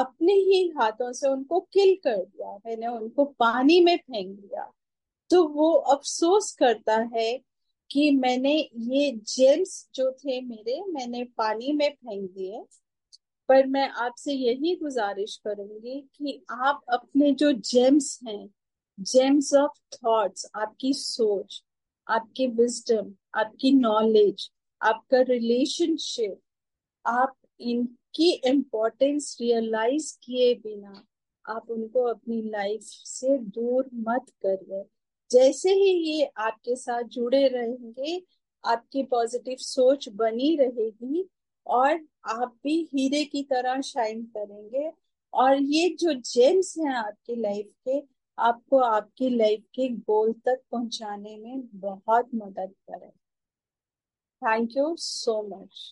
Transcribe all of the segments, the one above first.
अपने ही हाथों से उनको किल कर दिया, मैंने उनको पानी में फेंक दिया, तो वो अफसोस करता है कि मैंने ये जेम्स जो थे मेरे, मैंने पानी में फेंक दिए। पर मैं आपसे यही गुजारिश करूंगी कि आप अपने जो जेम्स हैं, जेम्स ऑफ थॉट्स, आपकी सोच, आपकी विजडम, आपकी नॉलेज, आपका रिलेशनशिप, आप इनकी इम्पोर्टेंस रियलाइज किए बिना आप उनको अपनी लाइफ से दूर मत करिए। जैसे ही ये आपके साथ जुड़े रहेंगे, आपकी पॉजिटिव सोच बनी रहेगी और आप भी हीरे की तरह शाइन करेंगे। और ये जो जेम्स हैं आपकी लाइफ के, आपको आपकी लाइफ के गोल तक पहुंचाने में बहुत मदद करें। Thank you so much.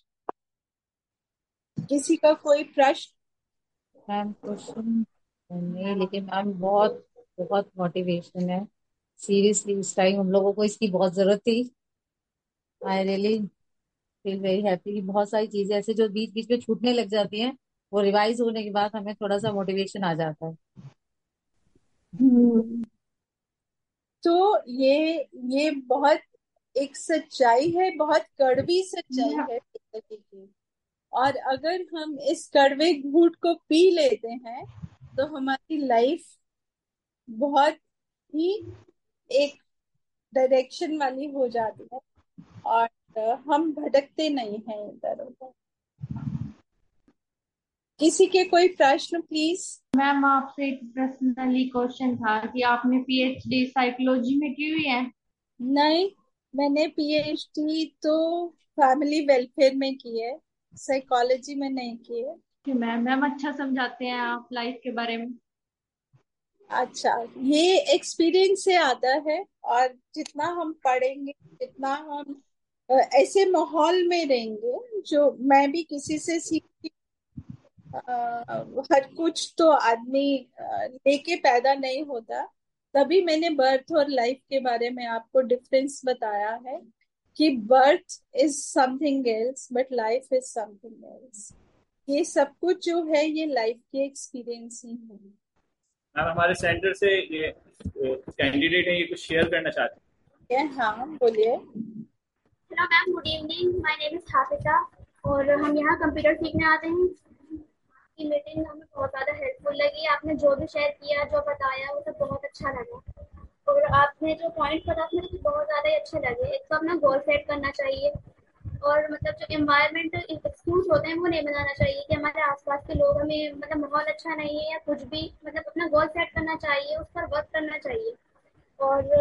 किसी का कोई प्रश्न? मैम क्वेश्चन नहीं, लेकिन मैम बहुत बहुत मोटिवेशन है। सीरियसली इस टाइम हम लोगों को इसकी बहुत जरूरत थी। I really feel very happy. बहुत सारी चीजें ऐसे जो बीच बीच में छूटने लग जाती हैं, वो रिवाइज होने के बाद हमें थोड़ा सा मोटिवेशन आ जाता है। हम्म। तो ये बहुत एक सच्चाई है, बहुत कड़वी सच्चाई है जिंदगी की। और अगर हम इस कड़वे घूंट को पी लेते हैं तो हमारी लाइफ बहुत ही एक डायरेक्शन वाली हो जाती है, और हम भटकते नहीं हैं इधर उधर। किसी के कोई प्रश्न प्लीज? मैम आपसे एक पर्सनली क्वेश्चन था कि आपने पीएचडी साइकोलॉजी में की हुई है? नहीं, मैंने पीएचडी तो फैमिली वेलफेयर में की है, साइकोलॉजी में नहीं की है। कि मैम अच्छा समझाते हैं आप लाइफ के बारे में। अच्छा, ये एक्सपीरियंस से आता है। और जितना हम पढ़ेंगे, जितना हम ऐसे माहौल में रहेंगे, जो मैं भी किसी से सीखती, हर कुछ तो आदमी लेके पैदा नहीं होता। तभी मैंने बर्थ और लाइफ के बारे में आपको डिफरेंस बताया है कि birth is something else but life is something else. ये सब कुछ जो है ये लाइफ के एक्सपीरियंस ही है। मैम हमारे सेंटर से ये कैंडिडेट है, ये कुछ शेयर करना चाहते हाँ, बोलिए। Hello ma'am, good evening. My name is Hafiza और हम यहाँ कंप्यूटर सीखने आते हैं। आपकी मीटिंग हमें बहुत ज़्यादा हेल्पफुल लगी। आपने जो भी शेयर किया, जो बताया, वो सब बहुत अच्छा लगा। और आपने जो पॉइंट बताया मुझे तो बहुत ज़्यादा ही अच्छे लगे। एक तो अपना गोल सेट करना चाहिए, और मतलब जो एनवायरमेंट एक्सक्यूज होते हैं वो नहीं बनाना चाहिए कि हमारे आसपास के लोग हमें, मतलब माहौल अच्छा नहीं है या कुछ भी, मतलब अपना गोल सेट करना चाहिए, उस पर वर्क करना चाहिए। और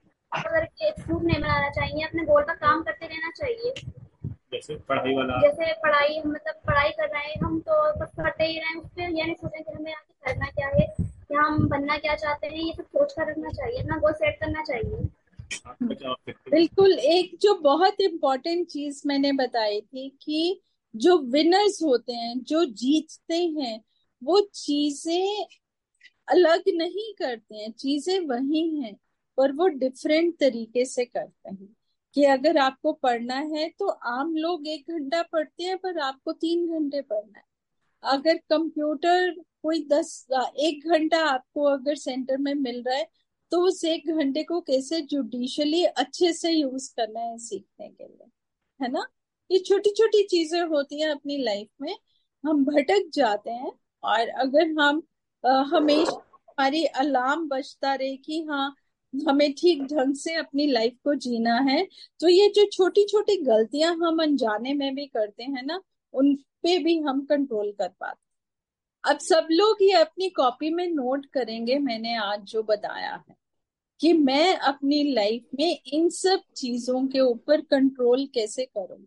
अगर के एक्सक्यूज नहीं बनाना चाहिए, अपने गोल पर काम करते रहना चाहिए। हैं, जैसे पढ़ाई वाला। जैसे पढ़ाई, मतलब पढ़ाई कर रहे हैं हम तो बस करते ही रहें, उस पर ये नहीं सोचें कि हमें आगे करना क्या है या हम बनना क्या चाहते हैं। ये सब सोच कर रखना चाहिए, अपना गोल सेट करना चाहिए। आपका जवाब देते हैं। बिल्कुल, एक जो बहुत इम्पोर्टेंट चीज मैंने बताई थी कि जो विनर्स होते हैं, जो जीतते हैं, वो चीजें अलग नहीं करते हैं, चीजें वही हैं, पर वो डिफरेंट तरीके से करते हैं। कि अगर आपको पढ़ना है तो आम लोग 1 घंटा पढ़ते हैं, पर आपको 3 घंटे पढ़ना है। अगर कंप्यूटर कोई 1 घंटा आपको अगर सेंटर में मिल रहा है, तो उस 1 घंटे को कैसे जुडिशली अच्छे से यूज करना है सीखने के लिए, है ना? ये छोटी छोटी चीजें होती हैं अपनी लाइफ में, हम भटक जाते हैं। और अगर हम हमेशा हमारी अलार्म बजता रहे कि हाँ, हमें ठीक ढंग से अपनी लाइफ को जीना है, तो ये जो छोटी छोटी गलतियां हम अनजाने में भी करते हैं ना, उन पे भी हम कंट्रोल कर पाते। अब सब लोग ये अपनी कॉपी में नोट करेंगे मैंने आज जो बताया है, कि मैं अपनी लाइफ में इन सब चीजों के ऊपर कंट्रोल कैसे करूं।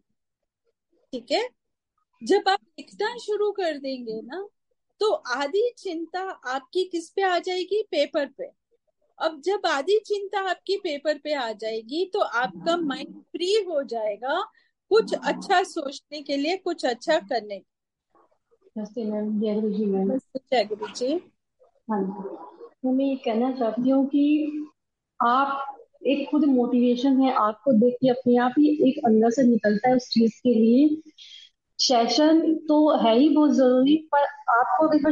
ठीक है? जब आप लिखना शुरू कर देंगे ना, तो आधी चिंता आपकी किस पे आ जाएगी? पेपर पे। अब जब आधी चिंता आपकी पेपर पे आ जाएगी, तो आपका माइंड फ्री हो जाएगा कुछ अच्छा सोचने के लिए, कुछ अच्छा करने के नमस्ते मैम, जय गुरु जी मैम। लिए। जय गुरु जी। हाँ जी, मैं ये कहना चाहती हूँ कि आप एक खुद मोटिवेशन है, आपको देख के अपने आप ही एक अंदर से निकलता है उस चीज के लिए। सेशन तो है ही बहुत जरूरी, पर आपको देखो